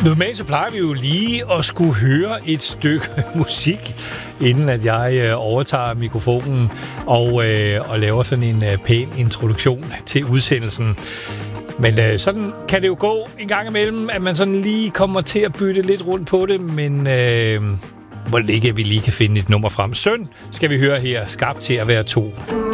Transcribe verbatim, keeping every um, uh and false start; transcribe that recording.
Normalt så plejer vi jo lige at skulle høre et stykke musik, inden at jeg øh, overtager mikrofonen og, øh, og laver sådan en øh, pæn introduktion til udsendelsen. Men øh, sådan kan det jo gå en gang imellem, at man sådan lige kommer til at bytte lidt rundt på det, men øh, hvor det ikke, at vi lige kan finde et nummer frem. Søn skal vi høre her, Skabt til at være to.